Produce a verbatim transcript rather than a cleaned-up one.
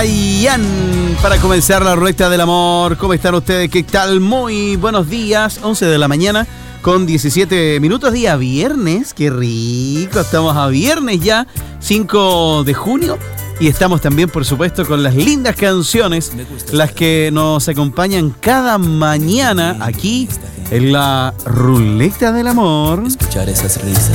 Chayanne para comenzar la ruleta del amor. ¿Cómo están ustedes? ¿Qué tal? Muy buenos días. once de la mañana con diecisiete minutos, día viernes. Qué rico, estamos a viernes ya, cinco de junio. Y estamos también, por supuesto, con las lindas canciones, las que nos acompañan cada mañana aquí en la ruleta del amor. Escuchar esas risas